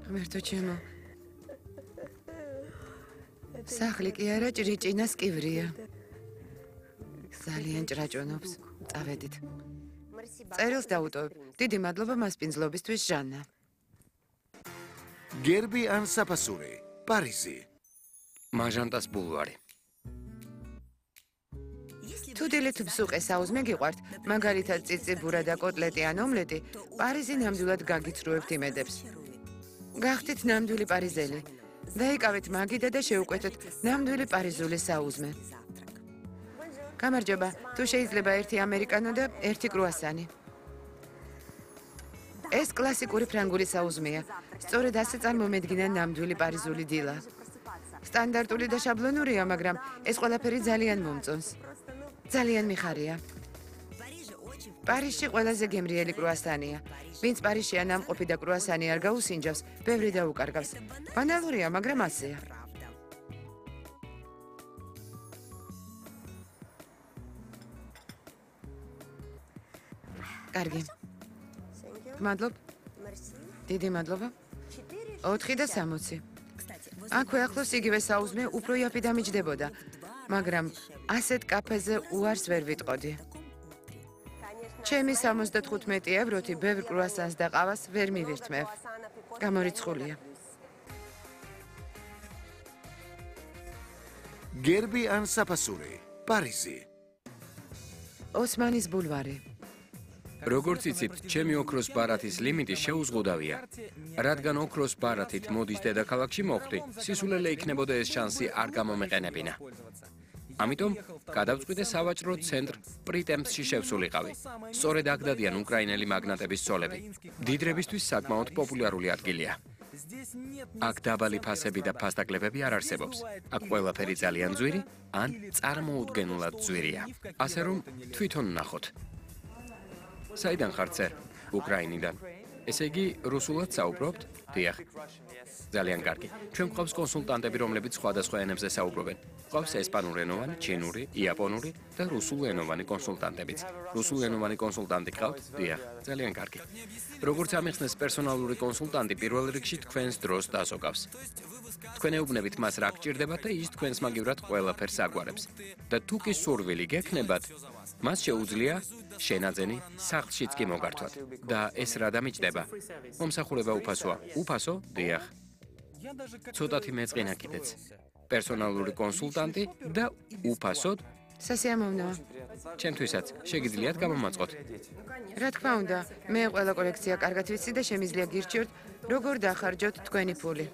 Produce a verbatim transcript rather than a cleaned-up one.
ღმერთო ჩემო. სახლი კი არა, ჭრიჭინას კივრია. ძალიან ჭრაჭონობს. წავედით. წერილს დაუტოვებ. დიდი მადლობა მასპინძლობისთვის, ჟანა. გერბი ან საფასური, პარიზი. მაჟანტას ბულვარი. თუ დილით მსუყე საუზმე გიყვართ, მაგალითად წიწიბურა და კოტლეტი ან ომლეტი, პარიზი ნამდვილად გაგიცრუებთ იმედებს. გახდით ნამდვილი პარიზელი. დაიკავეთ მაგიდა და შეუკვეთეთ ნამდვილი პარიზული საუზმე. გამარჯობა, თუ შეიძლება ერთი ამერიკანო და ერთი კრუასანი. ეს კლასიკური ფრანგული საუზმეა. სწორედ ასე წარმომედგინა ნამდვილი პარიზული დილა. სტანდარტული და შაბლონურია, მაგრამ ეს ყველაფერი ძალიან მომწონს. ძალიან მიხარია. პარიზში ყველაზე გემრიელი კრუასანია. ვინც პარიზშია ნამყოფი და კრუასანი არ გაუსინჯავს, ბევრი დაუკარგავს. ბანალურია, მაგრამ ასეა. კარგი. მადლობ. დიდი მადლობა. ოთხი და სამოცი. აქვე ახლოს იგივე საუზმე უფრო იაფი დამიჯდებოდა, მაგრამ ასეთ კაფეზე უარს ვერ ვიტყოდი. ჩემი სამოცდათხუთმეტი ევროთი ბევრ კრუასანს და ყავას ვერ მივირთმევ. გამორიცხულია. გერბი ან საფასური, პარიზი. ოსმანის ბულვარი. როგორც იცით, ჩემი ოქროს ბარათის ლიმიტი შეუზღუდავია. რადგან ოქროს ბარათით მოდის დედაქალაქში მოხვდი, სისულელე იქნებოდა ეს შანსი არ გამომეყენებინა. ამიტომ გადავწყვიტე სავაჭრო ცენტრ პრიტემპსში შევსულიყავი. სწორედ აქ დადიან უკრაინელი მაგნატების ცოლები. დიდრებისთვის საკმაოდ პოპულარული ადგილია. აქ დაბალი ფასები და ფასდაკლებები არ არსებობს. აქ ყველაფერი ძალიან ძვირი ან წარმოუდგენლად ძვირია. ასე რომ თვითონ ნახოთ. საიდან ხართ სერ? უკრაინიდან. ესე იგი, რუსულად საუბრობთ? დიახ. ძალიან კარგი. ჩვენ გვყავს კონსულტანტები, რომლებიც სხვადასხვა ენებზე საუბრობენ. გვყავს ესპანურენოვანი, ჩინური, იაპონური და რუსულენოვანი კონსულტანტებიც. რუსულენოვანი კონსულტანტი გყავთ? დიახ. ძალიან კარგი. როგორც ამიხსნეს პერსონალური კონსულტანტი პირველ რიგში თქვენს დროს დასოგავს. თქვენ ეუბნებით მას რა გჭირდებათ და ის თქვენს მაგივრად ყველაფერს აგვარებს. და თუ კი სურვილი გექნებათ, მას შეუძლია შენაძენი სახლშიც კი მოგართვათ. და ეს რა დამიჯდება? მომსახურება უფასოა. უფასო? დიახ. ცოტათი მეწყინა კიდეც. პერსონალური კონსულტანტი და უფასოდ სასიამოვნოა. ჩემთვისაც შეგიძლიათ გამომაწყოთ. რა თქმა უნდა, მე ყველა კოლექცია კარგად ვიცი და შემიძლია გირჩიოთ, როგორ დახარჯოთ თქვენი ფული.